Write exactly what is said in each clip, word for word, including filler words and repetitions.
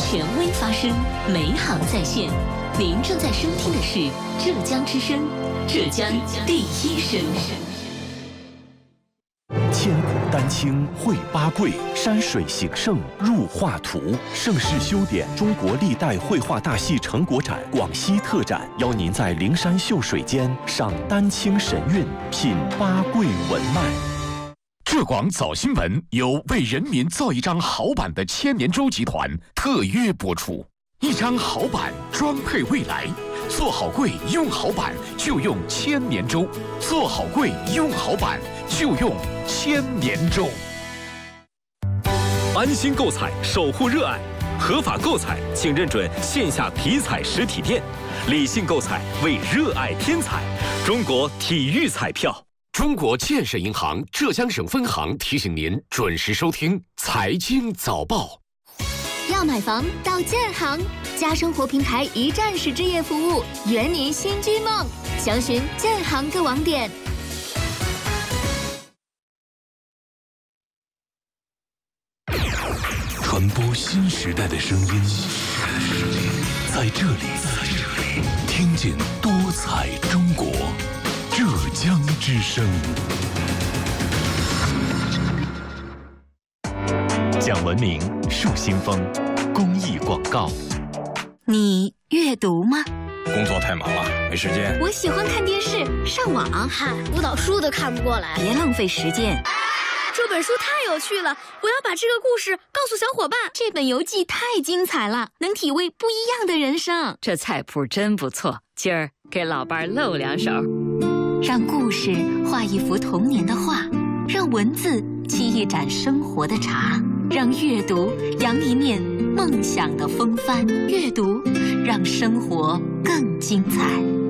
权威发声，美好在线。您正在收听的是浙江之声，浙江第一声。 千古丹青绘八桂，山水形胜入画图。盛世修典中国历代绘画大戏成果展广西特展，邀您在灵山秀水间赏丹青神韵，品八桂文脉。 浙广早新闻由为人民造一张好版的千年舟集团特约播出。一张好版装配未来，做好柜用好版就用千年舟，做好柜用好版就用千年舟。 安心购彩，守护热爱，合法购彩，请认准线下体彩实体店。理性购彩，为热爱添彩。中国体育彩票。 中国建设银行浙江省分行提醒您准时收听财经早报。 要买房到建行，家生活平台一站式置业服务，圆您新居梦。详询建行各网点。 传播新时代的声音，在这里，听见多彩中国。浙江之声，讲文明，树新风，公益广告。 你阅读吗？ 工作太忙了，没时间。 我喜欢看电视、上网。 嗨，辅导书都看不过来， 别浪费时间。 这本书太有趣了，我要把这个故事告诉小伙伴。 这本游记太精彩了，能体味不一样的人生。 这菜谱真不错，今儿给老伴露两手。让故事画一幅童年的画，让文字沏一盏生活的茶，让阅读扬一面梦想的风帆。阅读让生活更精彩。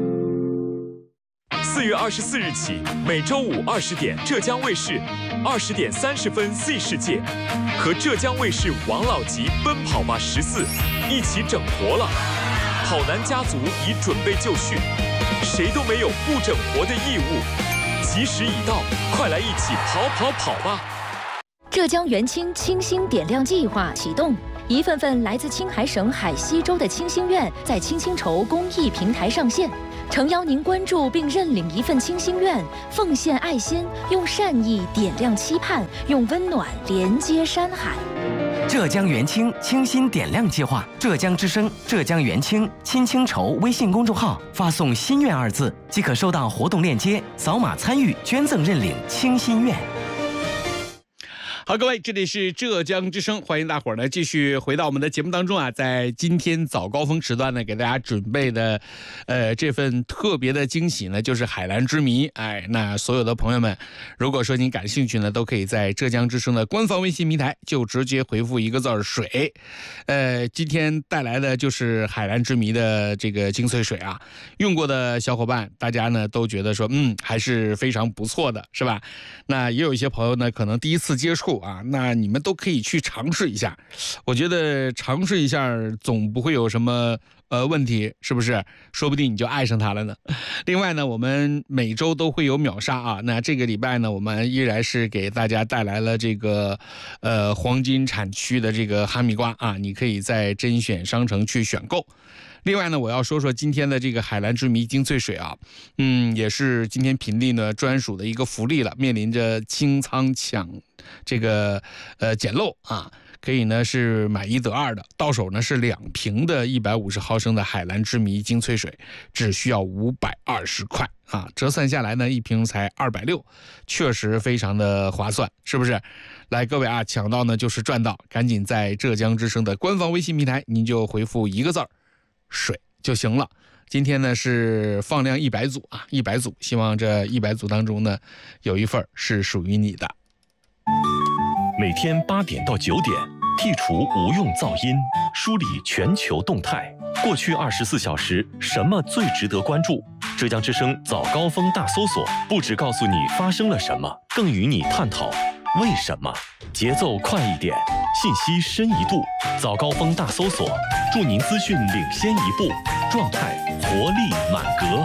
四月二十四日起，每周五二十点，浙江卫视二十点三十分 Z 世界和浙江卫视王老吉奔跑吧十四一起整活了。跑男家族已准备就绪，谁都没有不整活的义务。吉时已到，快来一起跑跑跑吧！ 浙江元清清新点亮计划启动，一份份来自青海省海西州的清心愿在清新筹公益平台上线，诚邀您关注并认领一份清心愿，奉献爱心，用善意点亮期盼，用温暖连接山海。 浙江元清清新点亮计划，浙江之声、浙江元清亲清筹微信公众号发送“心愿”二字，即可收到活动链接，扫码参与捐赠认领清心愿。 好，各位，这里是浙江之声，欢迎大伙儿呢继续回到我们的节目当中啊。在今天早高峰时段呢，给大家准备的，呃，这份特别的惊喜呢，就是海蓝之谜。哎，那所有的朋友们，如果说您感兴趣呢，都可以在浙江之声的官方微信平台就直接回复一个字儿“水”。呃，今天带来的就是海蓝之谜的这个精粹水啊，用过的小伙伴，大家呢都觉得说，嗯，还是非常不错的，是吧？那也有一些朋友呢，可能第一次接触啊，那你们都可以去尝试一下。我觉得尝试一下总不会有什么呃问题，是不是？说不定你就爱上它了呢。另外呢，我们每周都会有秒杀啊。那这个礼拜呢，我们依然是给大家带来了这个呃黄金产区的这个哈密瓜啊，你可以在甄选商城去选购。另外呢，我要说说今天的这个海蓝之谜精粹水啊，嗯，也是今天频率呢专属的一个福利了，面临着清仓抢这个呃捡漏啊，可以呢是买一得二的，到手呢是两瓶的一百五十毫升的海蓝之谜精粹水，只需要五百二十块啊，折算下来呢一瓶才二百六，确实非常的划算，是不是？来，各位啊，抢到呢就是赚到，赶紧在浙江之声的官方微信平台，您就回复一个字儿水就行了。今天呢是放量一百组啊，一百组，希望这一百组当中呢有一份是属于你的。 每天八点到九点，剔除无用噪音，梳理全球动态。过去二十四小时，什么最值得关注？浙江之声早高峰大搜索，不只告诉你发生了什么，更与你探讨为什么。节奏快一点，信息深一度。早高峰大搜索，祝您资讯领先一步，状态活力满格。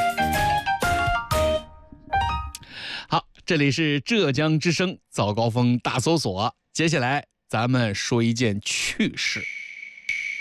好，这里是浙江之声早高峰大搜索，接下来咱们说一件趣事。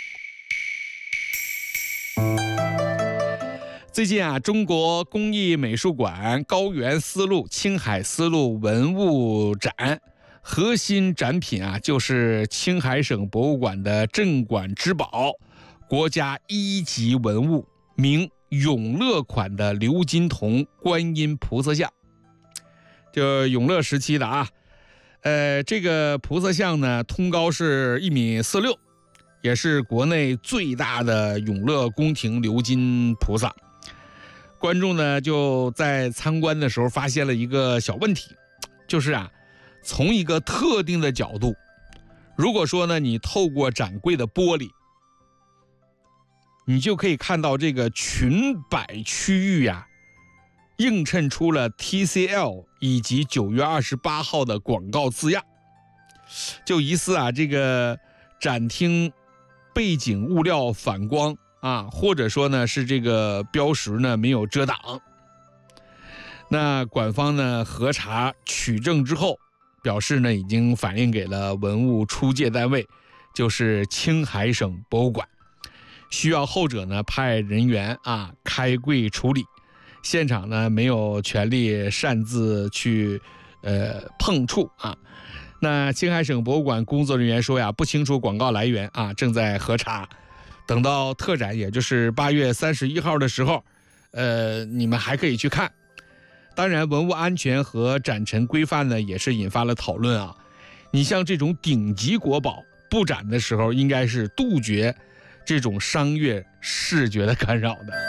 最近啊，中国工艺美术馆高原丝路青海丝路文物展核心展品啊，就是青海省博物馆的镇馆之宝，国家一级文物，名永乐款的鎏金铜观音菩萨像，就永乐时期的啊。呃，这个菩萨像呢，通高是一米四六，也是国内最大的永乐宫廷鎏金菩萨。观众呢就在参观的时候发现了一个小问题，就是啊，从一个特定的角度，如果说呢你透过展柜的玻璃，你就可以看到这个裙摆区域呀、啊，映衬出了 T C L 以及九月二十八号的广告字样，就疑似啊这个展厅背景物料反光啊，或者说呢是这个标识呢没有遮挡。那馆方呢核查取证之后，表示呢已经反映给了文物出界单位，就是青海省博物馆，需要后者呢派人员啊开柜处理。现场呢没有权利擅自去呃碰触啊。那青海省博物馆工作人员说呀，不清楚广告来源啊，正在核查。等到特展，也就是八月三十一号的时候，呃，你们还可以去看。当然，文物安全和展陈规范呢，也是引发了讨论啊。你像这种顶级国宝布展的时候，应该是杜绝这种商业视觉的干扰的，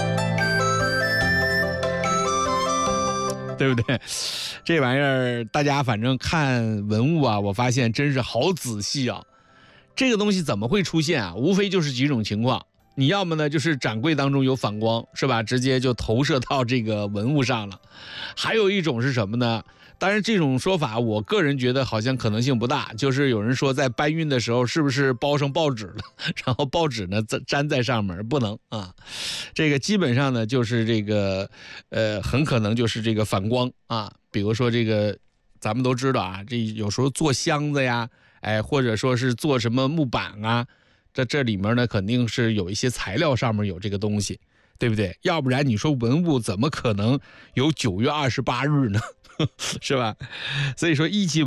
对不对？这玩意儿大家反正看文物啊，我发现真是好仔细啊。这个东西怎么会出现啊？无非就是几种情况，你要么呢就是展柜当中有反光，是吧？直接就投射到这个文物上了。还有一种是什么呢？当然这种说法我个人觉得好像可能性不大，就是有人说在搬运的时候是不是包上报纸了，然后报纸呢粘在上面，不能啊。这个基本上呢就是这个呃很可能就是这个反光啊。比如说这个咱们都知道啊，这有时候做箱子呀，哎，或者说是做什么木板啊，这这里面呢肯定是有一些材料上面有这个东西，对不对？要不然你说文物怎么可能有九月二十八日呢？是吧？所以说一级